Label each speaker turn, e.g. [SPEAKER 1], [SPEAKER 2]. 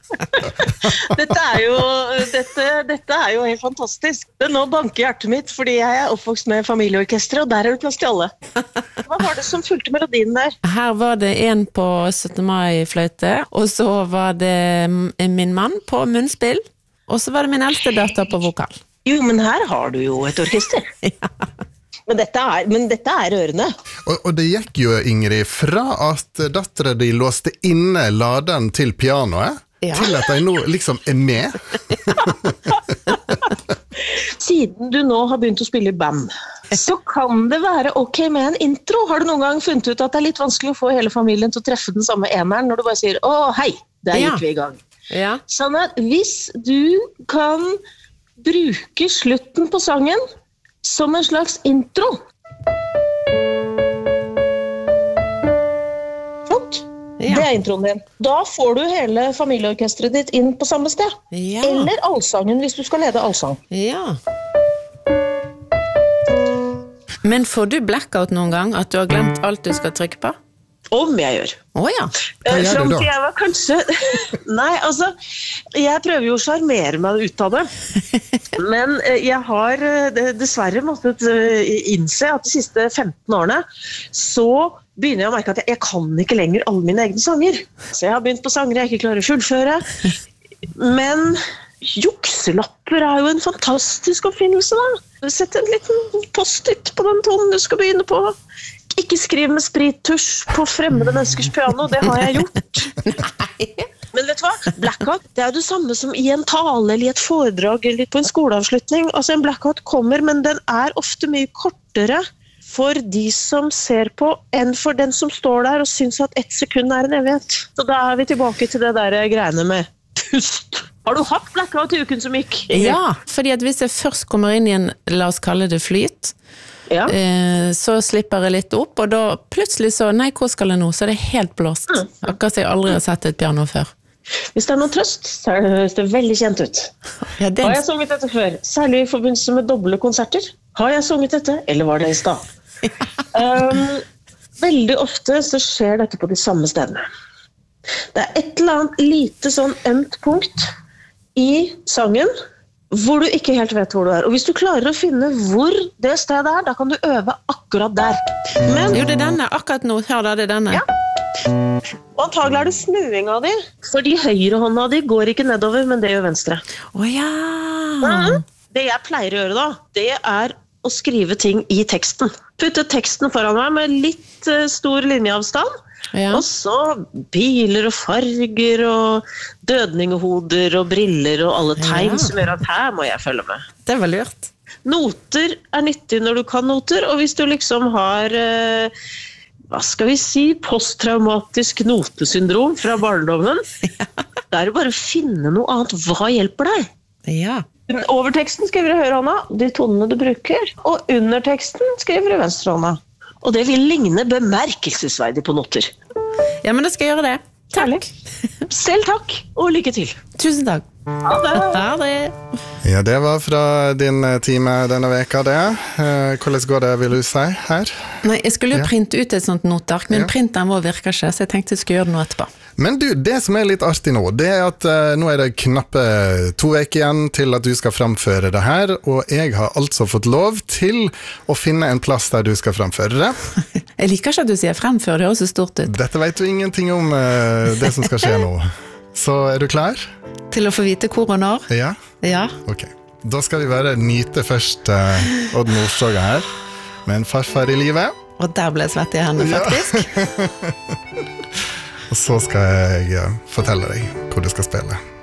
[SPEAKER 1] Dette er jo helt fantastisk. Nå banker hjertet mitt, fordi jeg er oppvokst med familieorkester, og der er det plass til alle. Hva var det som fulgte melodien der?
[SPEAKER 2] Her var det en på 17. mai-fløyte, og så var det min mann på munnspill, og så var det min eldste datter på vokal.
[SPEAKER 1] Jo, men her har du jo et orkester.
[SPEAKER 2] Ja.
[SPEAKER 1] Men dette er rørende.
[SPEAKER 3] Og det gikk jo, Ingrid, fra at datteren din låste inne laderen til pianoet, til at de nå liksom er med.
[SPEAKER 1] Siden du nå har begynt å spille i band, så kan det være ok med en intro. Har du noen gang funnet ut at det er litt vanskelig å få hele familien til å treffe den samme eneren, når du bare sier, å hei, der gikk vi i gang.
[SPEAKER 2] Ja.
[SPEAKER 1] Sånn at hvis du kan bruke slutten på sangen som en slags intro. Flott. Ja. Det er introen din. Da får du hele familieorkestret ditt inn på samme sted.
[SPEAKER 2] Ja.
[SPEAKER 1] Eller allsangen hvis du skal lede allsang.
[SPEAKER 2] Ja. Men får du blackout noen gang, at du har glemt alt du skal trykke på?
[SPEAKER 1] Om jeg gjør.
[SPEAKER 2] Ja.
[SPEAKER 3] Hva gjør du da?
[SPEAKER 1] Jeg var kanskje... Nei, altså, jeg prøver jo å charmere meg ut av det. Men jeg har dessverre måttet innse at de siste 15 årene så begynner jeg å merke at jeg kan ikke lenger alle mine egne sanger. Så jeg har begynt på sanger jeg ikke klarer å fullføre. Men jukselapper er jo en fantastisk oppfinnelse da. Sett en liten post-it på den tonen du skal begynne på. Ikke skriv med sprittusj på fremmede menneskers piano, det har jeg gjort.
[SPEAKER 2] Nei.
[SPEAKER 1] Men vet du hva? Blackout, det er jo det samme som i en tale, eller i et foredrag, eller på en skoleavslutning. Altså en blackout kommer, men den er ofte mye kortere for de som ser på, enn for den som står der og synes at 1 sekund er en evighet. Så da er vi tilbake til det der greiene med pust. Har du hatt blackout i uken som gikk?
[SPEAKER 2] Ja, fordi at hvis jeg først kommer inn i en, la oss kalle det flyt, så slipper jeg litt opp, og da plutselig så, nei, hvor skal jeg nå? Så det er helt blåst. Akkurat som jeg aldri har sett et piano før.
[SPEAKER 1] Hvis det er noen trøst, så høres det veldig kjent ut.
[SPEAKER 2] Ja,
[SPEAKER 1] Har jeg sunget dette før? Særlig i forbindelse med doble konserter. Har jeg sunget dette, eller var det i stad? Veldig ofte så skjer dette på de samme stedene. Det er et eller annet lite sånn ømt punkt i sangen, hvor du ikke helt vet hvor du er. Og hvis du klarer å finne hvor det stedet er, da kan du øve akkurat der. Men,
[SPEAKER 2] jo, det er denne, akkurat nå, her da, det er denne.
[SPEAKER 1] Ja. Og antagelig er det snuing av de, fordi høyre hånda di går ikke nedover, men det gjør venstre.
[SPEAKER 2] Ja!
[SPEAKER 1] Det jeg pleier å gjøre da, det er å skrive ting i teksten. Putte teksten foran meg med litt stor linjeavstand, og så biler og farger og dødningehoder og briller og alle tegn som gjør at her må jeg følge med.
[SPEAKER 2] Det var lurt.
[SPEAKER 1] Noter er nyttig når du kan noter, og hvis du liksom har, hva skal vi si, posttraumatisk notesyndrom fra barndommen, da er det bare å finne noe annet. Hva hjelper deg?
[SPEAKER 2] Ja.
[SPEAKER 1] Overteksten skriver i høyre hånda, de tonene du bruker, og underteksten skriver i venstre hånda. Og det vil ligne bemerkelsesverdig på noter.
[SPEAKER 2] Ja, men da skal jeg gjøre det. Takk.
[SPEAKER 1] Selv takk, og lykke til.
[SPEAKER 2] Tusen takk.
[SPEAKER 1] Ha det.
[SPEAKER 2] Ha det.
[SPEAKER 3] Ja, det var fra din time denne veka, det. Hvordan går det, vil du si, her?
[SPEAKER 2] Nei, jeg skulle jo printe ut et sånt notark, men printeren vår virker ikke, så jeg tenkte jeg skulle gjøre det noe etterpå.
[SPEAKER 3] Men du, det som er litt artig nå, det er at nå er det knappe 2 veker igjen til at du skal framføre det her, og jeg har altså fått lov til å finne en plass der du skal framføre det.
[SPEAKER 2] Jeg liker ikke at du sier fremføre, det høres så stort ut.
[SPEAKER 3] Dette vet du ingenting om det som skal skje nå. Så er du klar?
[SPEAKER 2] Til å få vite hvor og når?
[SPEAKER 3] Ja?
[SPEAKER 2] Ja.
[SPEAKER 3] Ok. Da skal vi bare nyte først Odd Nordstoga her, med en farfar i livet.
[SPEAKER 2] Og der ble jeg svett i hendene, faktisk.
[SPEAKER 3] Og så skal jeg fortelle deg hvor du skal spille.